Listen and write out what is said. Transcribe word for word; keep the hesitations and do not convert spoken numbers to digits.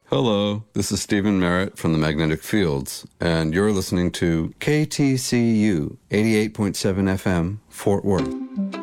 Hello, this is Stephen Merritt from the Magnetic Fields, and you're listening to K T C U eighty-eight point seven F M, Fort Worth.